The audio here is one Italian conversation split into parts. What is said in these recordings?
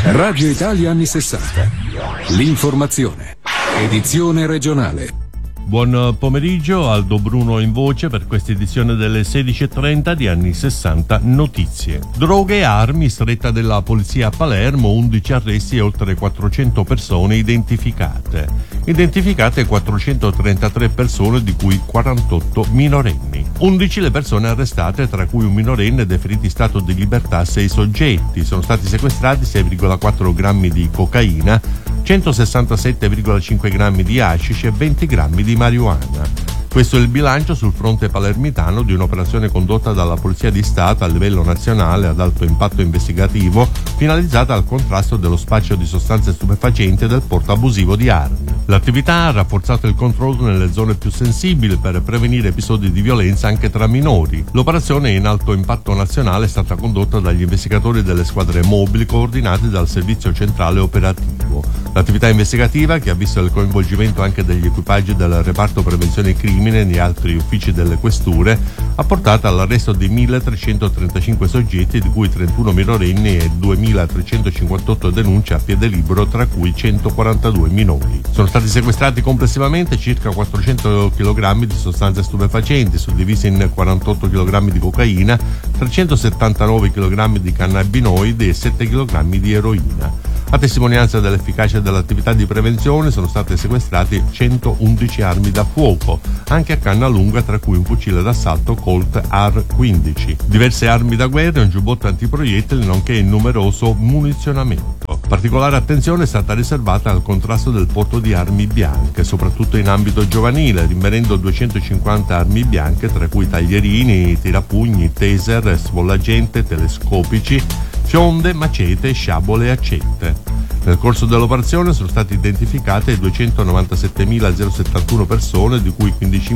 Radio Italia anni 60. L'informazione. Edizione regionale. Buon pomeriggio, Aldo Bruno in voce per questa edizione delle 16:30 di anni 60 notizie. Droghe e armi, stretta della polizia a Palermo, 11 arresti e oltre 400 persone identificate. Identificate 433 persone, di cui 48 minorenni. 11 le persone arrestate, tra cui un minorenne, deferiti in stato di libertà 6 soggetti. Sono stati sequestrati 6,4 grammi di cocaina, 167,5 grammi di hashish e 20 grammi di marijuana. Questo è il bilancio sul fronte palermitano di un'operazione condotta dalla Polizia di Stato a livello nazionale ad alto impatto investigativo, finalizzata al contrasto dello spaccio di sostanze stupefacenti e del porto abusivo di armi. L'attività ha rafforzato il controllo nelle zone più sensibili per prevenire episodi di violenza anche tra minori. L'operazione in alto impatto nazionale è stata condotta dagli investigatori delle squadre mobili coordinate dal Servizio Centrale Operativo. L'attività investigativa, che ha visto il coinvolgimento anche degli equipaggi del Reparto Prevenzione Crimine e di altri uffici delle questure, ha portato all'arresto di 1.335 soggetti, di cui 31 minorenni e 2.358 denunce a piede libero, tra cui 142 minori. Sono stati sequestrati complessivamente circa 400 kg di sostanze stupefacenti, suddivise in 48 kg di cocaina, 379 kg di cannabinoidi e 7 kg di eroina. A testimonianza dell'efficacia dell'attività di prevenzione sono state sequestrate 111 armi da fuoco, anche a canna lunga, tra cui un fucile d'assalto Colt AR-15, diverse armi da guerra e un giubbotto antiproiettili, nonché il numeroso munizionamento. Particolare attenzione è stata riservata al contrasto del porto di armi bianche, soprattutto in ambito giovanile, rinvenendo 250 armi bianche, tra cui taglierini, tirapugni, taser, sfollagente, telescopici, fionde, macete, sciabole e accette. Nel corso dell'operazione sono state identificate 297.071 persone, di cui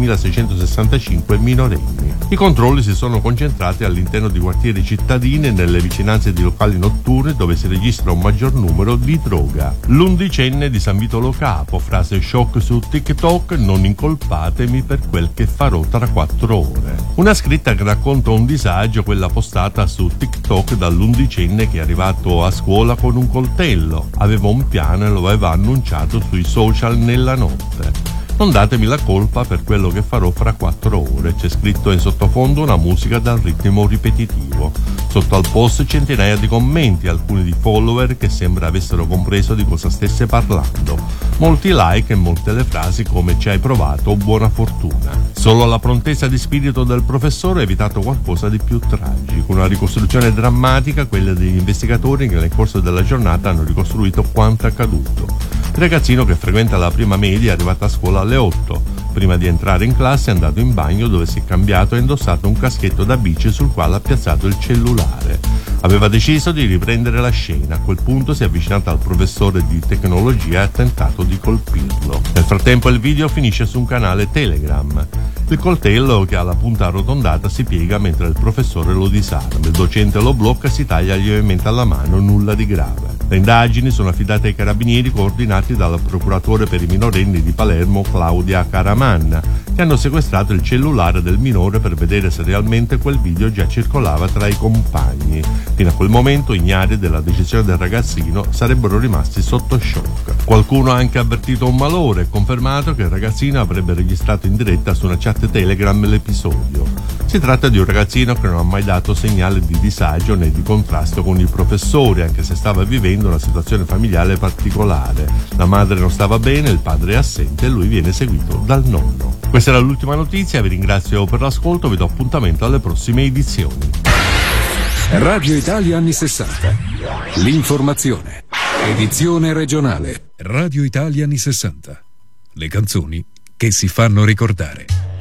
15.665 minorenni. I controlli si sono concentrati all'interno di quartieri cittadini e nelle vicinanze di locali notturni, dove si registra un maggior numero di droga. L'11enne di San Vito Lo Capo, frase shock su TikTok: non incolpatemi per quel che farò tra 4 ore. Una scritta che racconta un disagio, quella postata su TikTok dall'11enne che è arrivato a scuola con un coltello. Aveva un piano e lo aveva annunciato sui social nella notte. Non datemi la colpa per quello che farò fra 4 ore. C'è scritto in sottofondo una musica dal ritmo ripetitivo. Sotto al post centinaia di commenti, alcuni di follower che sembra avessero compreso di cosa stesse parlando. Molti like e molte le frasi come "ci hai provato" o "buona fortuna". Solo la prontezza di spirito del professore ha evitato qualcosa di più tragico. Una ricostruzione drammatica, quella degli investigatori che nel corso della giornata hanno ricostruito quanto accaduto. Il ragazzino, che frequenta la prima media, è arrivato a scuola alle 8. Prima di entrare in classe è andato in bagno, dove si è cambiato e indossato un caschetto da bici sul quale ha piazzato il cellulare. Aveva deciso di riprendere la scena. A quel punto si è avvicinato al professore di tecnologia e ha tentato di colpirlo. Nel frattempo il video finisce su un canale Telegram. Il coltello, che ha la punta arrotondata, si piega mentre il professore lo disarma. Il docente lo blocca e si taglia lievemente alla mano, nulla di grave. Le indagini sono affidate ai carabinieri, coordinati dal procuratore per i minorenni di Palermo Claudia Caramanna, che hanno sequestrato il cellulare del minore per vedere se realmente quel video già circolava tra i compagni. Fino a quel momento, ignari della decisione del ragazzino, sarebbero rimasti sotto shock. Qualcuno ha anche avvertito un malore e confermato che il ragazzino avrebbe registrato in diretta su una chat Telegram l'episodio. Si tratta di un ragazzino che non ha mai dato segnale di disagio né di contrasto con il professore, anche se stava vivendo una situazione familiare particolare. La madre non stava bene, il padre è assente e lui viene seguito dal nonno. Questa era l'ultima notizia, vi ringrazio per l'ascolto, vi do appuntamento alle prossime edizioni. Radio Italia anni 60. L'informazione. Edizione regionale. Radio Italia anni 60. Le canzoni che si fanno ricordare.